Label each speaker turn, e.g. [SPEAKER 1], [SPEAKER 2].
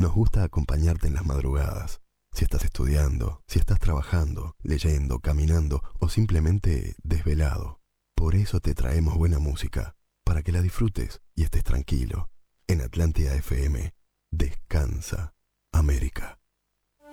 [SPEAKER 1] Nos gusta acompañarte en las madrugadas. Si estás estudiando, si estás trabajando, leyendo, caminando o simplemente desvelado. Por eso te traemos buena música, para que la disfrutes y estés tranquilo. En Atlántida FM, descansa América.